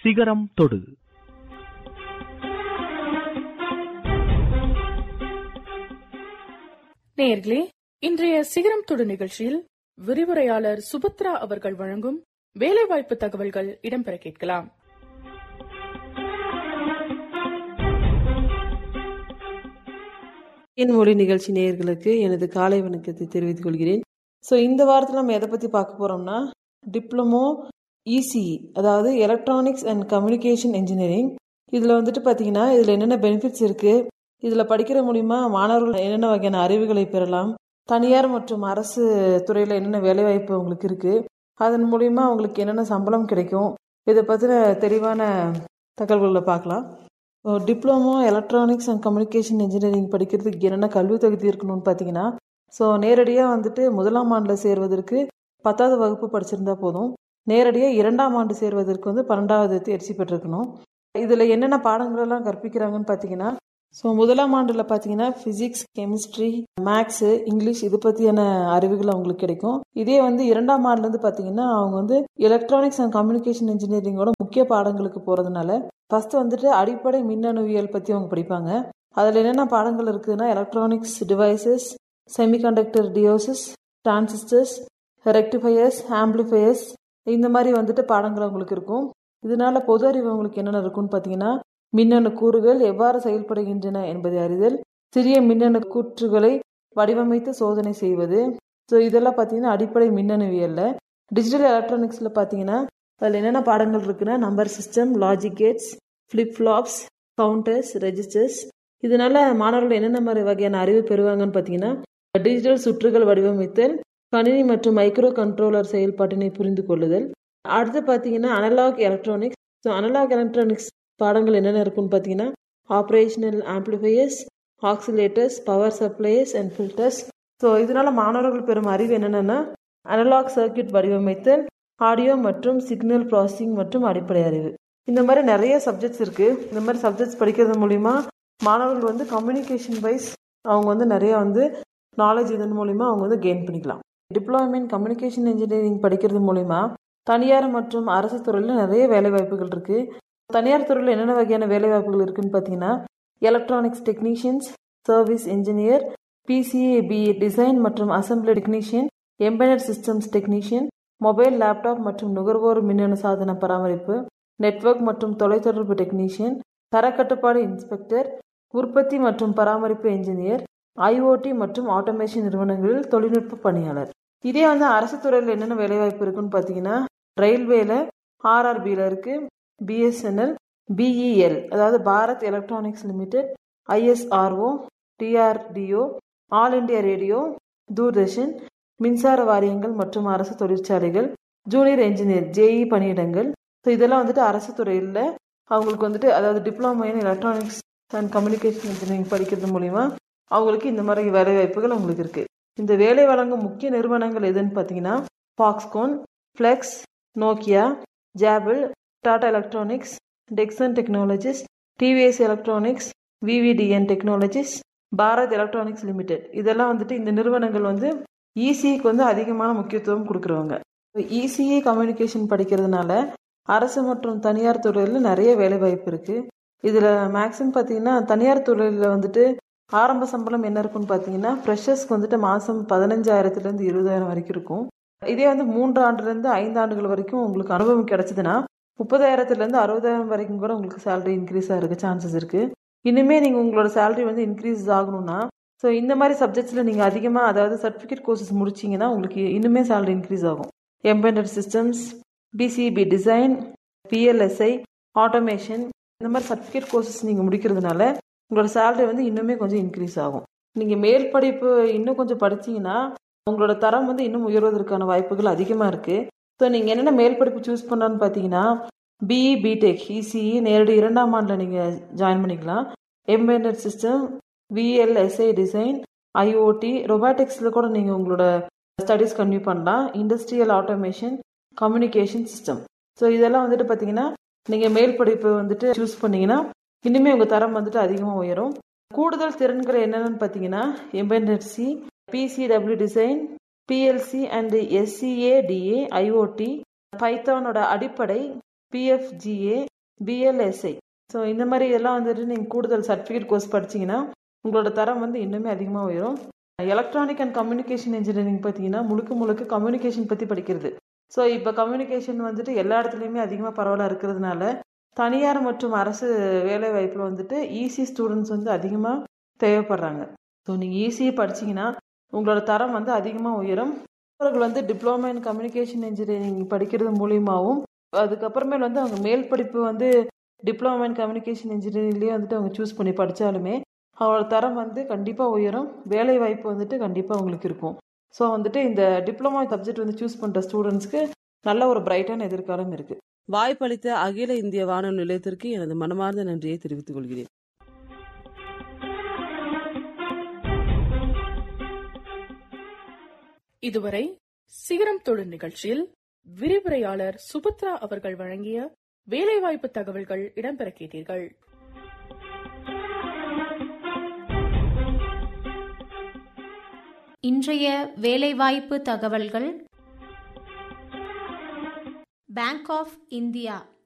சிகரம் தொடு. நேயர்களே, இன்றைய சிகரம் தொடு நிகழ்ச்சியில் விரிவுரையாளர் சுபத்ரா அவர்கள் வழங்கும் வேலைவாய்ப்பு தகவல்கள் இடம்பெற கேட்கலாம். என் மொழி நிகழ்ச்சி நேயர்களுக்கு எனது காலை வணக்கத்தை தெரிவித்துக் கொள்கிறேன். ஸோ இந்த வாரத்தில் நம்ம எதை பற்றி பார்க்க போகிறோம்னா, டிப்ளமோ இசிஇ, அதாவது எலக்ட்ரானிக்ஸ் அண்ட் கம்யூனிகேஷன் இன்ஜினியரிங். இதில் வந்துட்டு பார்த்தீங்கன்னா, இதில் என்னென்ன பெனிஃபிட்ஸ் இருக்குது, இதில் படிக்கிற மூலிமா மாணவர்கள் என்னென்ன வகையான அறிவுகளை பெறலாம், தனியார் மற்றும் அரசு துறையில் என்னென்ன வேலைவாய்ப்பு அவங்களுக்கு இருக்குது, அதன் மூலிமா அவங்களுக்கு என்னென்ன சம்பளம் கிடைக்கும், இதை பற்றின தெளிவான தகவல்களை பார்க்கலாம். Diploma electronics and communication engineering படிக்கிறதுக்கு என்னென்ன கல்வி தகுதி இருக்கணும்னு பார்த்தீங்கன்னா, ஸோ நேரடியாக வந்துட்டு முதலாம் ஆண்டில் சேர்வதற்கு 10வது வகுப்பு படிச்சிருந்தா போதும். நேரடியாக 2ஆம் ஆண்டு சேர்வதற்கு 12வது தேர்ச்சி பெற்றிருக்கணும். இதில் என்னென்ன பாடங்களெல்லாம் கற்பிக்கிறாங்கன்னு பார்த்தீங்கன்னா, ஸோ முதலாம் ஆண்டில் பார்த்தீங்கன்னா ஃபிசிக்ஸ், கெமிஸ்ட்ரி, மேக்ஸு, இங்கிலீஷ் இது பற்றியான அறிவுகள் அவங்களுக்கு கிடைக்கும். இதே 2ஆம் ஆண்டுலேருந்து பார்த்தீங்கன்னா அவங்க எலக்ட்ரானிக்ஸ் அண்ட் கம்யூனிகேஷன் இன்ஜினியரிங்கோட முக்கிய பாடங்களுக்கு போகிறதுனால ஃபர்ஸ்ட் அடிப்படை மின்னணுவியல் பற்றி அவங்க படிப்பாங்க. அதில் என்னென்ன பாடங்கள் இருக்குதுன்னா, electronics devices, semiconductor டியோசஸ், transistors, rectifiers, amplifiers, இந்த மாதிரி பாடங்கள் அவங்களுக்கு இருக்கும். இதனால பொது அறிவு அவங்களுக்கு என்னென்ன இருக்குன்னு பார்த்தீங்கன்னா, மின்னணு கூறுகள் எவ்வாறு செயல்படுகின்றன என்பதை அறிதல், சிறிய மின்னணு கூற்றுகளை வடிவமைத்து சோதனை செய்வது. ஸோ இதெல்லாம் பார்த்தீங்கன்னா அடிப்படை மின்னணுவியல்ல. டிஜிட்டல் எலக்ட்ரானிக்ஸில் பார்த்தீங்கன்னா அதில் என்னென்ன பாடங்கள் இருக்குன்னா, number system, logic Gates, flip flops, counters, registers. இதனால மாணவர்கள் என்னென்ன மாதிரி வகையான அறிவு பெறுவாங்கன்னு பார்த்தீங்கன்னா, டிஜிட்டல் சுற்றுகள் வடிவமைத்தல், கணினி மற்றும் மைக்ரோ கண்ட்ரோலர் செயல்பாட்டினை புரிந்து கொள்ளுதல். அடுத்து பார்த்தீங்கன்னா analogue electronics. So analogue electronics பாடங்கள் என்னென்ன இருக்குன்னு பார்த்தீங்கன்னா, operational amplifiers, oscillators, power suppliers and filters. So இதனால மாணவர்கள் பெறும் அறிவு என்னென்னா, அனலாக் சர்க்யூட் வடிவமைத்தல், ஆடியோ மற்றும் சிக்னல் ப்ராசஸிங் மற்றும் அடிப்படை அறிவு. இந்த மாதிரி நிறைய சப்ஜெக்ட்ஸ் இருக்குது. இந்த மாதிரி சப்ஜெக்ட்ஸ் படிக்கிறது மூலிமா மாணவர்கள் கம்யூனிகேஷன் வைஸ் அவங்க நிறைய நாலேஜ் இதன் மூலிமா அவங்க கெயின் பண்ணிக்கலாம். டிப்ளமோ இன் கம்யூனிகேஷன் இன்ஜினியரிங் படிக்கிறது மூலிமா தனியார் மற்றும் அரசு துறையில் நிறைய வேலைவாய்ப்புகள் இருக்குது. தனியார் துறையில் என்னென்ன வகையான வேலைவாய்ப்புகள் இருக்குதுன்னு பார்த்தீங்கன்னா, electronics technicians, service engineer, பிசிஏபி design மற்றும் assembly technician, embedded systems technician, mobile, laptop மற்றும் நுகர்வோர் மின்னணு சாதன பராமரிப்பு, நெட்வொர்க் மற்றும் தொலைத்தொடர்பு டெக்னீஷியன், தரக்கட்டுப்பாடு இன்ஸ்பெக்டர், உற்பத்தி மற்றும் பராமரிப்பு என்ஜினியர், ஐஓடி மற்றும் ஆட்டோமேஷன் நிறுவனங்களில் தொழில்நுட்ப பணியாளர். இதே அரசு துறையில் என்னென்ன வேலைவாய்ப்பு இருக்குன்னு பார்த்தீங்கன்னா, ரயில்வேல ஆர்ஆர்பியில் இருக்குது, பிஎஸ்என்எல், பிஇஎல் அதாவது Bharat electronics limited, ISRO, DRDO, all India radio, Doordarshan, மின்சார வாரியங்கள் மற்றும் அரசு தொழிற்சாலைகள், ஜூனியர் என்ஜினியர், ஜேஇ பணியிடங்கள். ஸோ இதெல்லாம் அரசு துறையில் அவங்களுக்கு அதாவது diploma in electronics and communication engineering படிக்கிறது மூலிமா அவங்களுக்கு இந்த மாதிரி வேலைவாய்ப்புகள் அவங்களுக்கு இருக்குது. இந்த வேலை வழங்கும் முக்கிய நிறுவனங்கள் எதுன்னு பார்த்தீங்கன்னா, Foxconn, flex, Nokia, ஜாபிள், Tata electronics, Texan technologies, TVS electronics, VVDN technologies, Bharat electronics limited. இதெல்லாம் இந்த நிறுவனங்கள் இசிக்கு அதிகமான முக்கியத்துவம் கொடுக்குறவங்க. இசிஇ கம்யூனிகேஷன் படிக்கிறதுனால அரசு மற்றும் தனியார் துறையில் நிறைய வேலைவாய்ப்பு இருக்குது. இதில் மேக்ஸிமம் பார்த்தீங்கன்னா தனியார் துறையில் ஆரம்ப சம்பளம் என்ன இருக்குன்னு பார்த்தீங்கன்னா, ஃப்ரெஷர்ஸ்க்கு மாதம் 15,000 20,000 வரைக்கும் இருக்கும். இதே 3 ஆண்டுலேருந்து 5 ஆண்டுகள் வரைக்கும் உங்களுக்கு அனுபவம் கிடைச்சதுன்னா 30,000 60,000 வரைக்கும் கூட உங்களுக்கு சேலரி இன்க்ரீஸ் ஆகிறதுக்கு சான்சஸ் இருக்குது. இனிமே நீங்கள் உங்களோட சேலரி இன்க்ரீஸ் ஆகணும்னா, ஸோ இந்த மாதிரி சப்ஜெக்ட்ஸில் நீங்கள் அதிகமாக அதாவது சர்டிஃபிகேட் கோர்சஸ் முடிச்சிங்கன்னா உங்களுக்கு இன்னுமே சேலரி இன்க்ரீஸ் ஆகும். Embedded systems, PCB design, BLSI, automation இந்த மாதிரி சர்டிஃபிகேட் கோர்சஸ் நீங்கள் முடிக்கிறதுனால உங்களோட சேலரி இன்னுமே கொஞ்சம் இன்க்ரீஸ் ஆகும். நீங்கள் மேல் படிப்பு இன்னும் கொஞ்சம் படிச்சிங்கன்னா உங்களோட தரம் இன்னும் உயர்வதற்கான வாய்ப்புகள் அதிகமாக இருக்குது. ஸோ நீங்கள் என்னென்ன மேல் படிப்பு சூஸ் பண்ணலான்னு பார்த்தீங்கன்னா, பிஇ, பிடெக், இசிஇ நேரடி 2ஆம் ஆண்டில் நீங்கள் ஜாயின் பண்ணிக்கலாம். Embedded system, VLSI design, IoT, ரொபாட்டிக்ஸில் கூட நீங்கள் உங்களோட ஸ்டடீஸ் கன்டினியூ பண்ணலாம். Industrial automation, communication system. So இதெல்லாம் பார்த்தீங்கன்னா நீங்கள் மேல் படிப்பு சூஸ் பண்ணிங்கன்னா இன்னுமே உங்கள் தரம் அதிகமாக உயரும். கூடுதல் திறன்கள் என்னென்னு பார்த்தீங்கன்னா, embedded C, PCW design, PLC and எஸ்சிஏடிஏ, IoT, பைத்தானோட அடிப்படை, பிஎஃப்ஜிஏ, பிஎல்எஸ்ஐ. ஸோ இந்த மாதிரி இதெல்லாம் வந்துட்டு நீங்கள் கூடுதல் சர்டிஃபிகேட் கோர்ஸ் படிச்சீங்கன்னா உங்களோட தரம் வந்து இன்னுமே அதிகமாக உயரும். எலக்ட்ரானிக் அண்ட் கம்யூனிகேஷன் இன்ஜினியரிங் பார்த்தீங்கன்னா முழுக்க கம்யூனிகேஷன் பற்றி படிக்கிறது. ஸோ இப்போ கம்யூனிகேஷன் வந்துட்டு எல்லா இடத்துலையுமே அதிகமாக பரவலாக இருக்கிறதுனால தனியார் மற்றும் அரசு வேலை வாய்ப்பில் வந்துட்டு ஈசி ஸ்டூடெண்ட்ஸ் வந்து அதிகமாக தேவைப்படுறாங்க. ஸோ நீங்கள் ஈஸியாக படிச்சீங்கன்னா உங்களோட தரம் வந்து அதிகமாக உயரும். அவர்கள் வந்து டிப்ளமா இன் கம்யூனிகேஷன் இன்ஜினியரிங் படிக்கிறது மூலியமாகவும் அதுக்கப்புறமேல் வந்து அவங்க மேல் படிப்பு வந்து டிப்ளமா இன் கம்யூனிகேஷன் இன்ஜினியரிங்லேயே வந்துட்டு அவங்க சூஸ் பண்ணி படித்தாலுமே அவங்களோட தரம் வந்து கண்டிப்பாக உயரும். வேலை வாய்ப்பு வந்துட்டு கண்டிப்பாக அவங்களுக்கு இருக்கும். ஸோ வந்துட்டு இந்த டிப்ளமா சப்ஜெக்ட் வந்து சூஸ் பண்ணுற ஸ்டூடெண்ட்ஸ்க்கு நல்ல ஒரு பிரைட்டான எதிர்காலம் இருக்குது. வாய்ப்பளித்த அகில இந்திய வானொலி நிலையத்திற்கு எனது மனமார்ந்த நன்றியை தெரிவித்துக் கொள்கிறேன். இதுவரை சிகரம் தொழில் நிகழ்ச்சியில் விரிவுரையாளர் சுபத்ரா அவர்கள் வழங்கிய வேலைவாய்ப்பு தகவல்கள் இடம்பெற கேட்டீர்கள். இன்றைய வேலைவாய்ப்பு தகவல்கள். Bank of India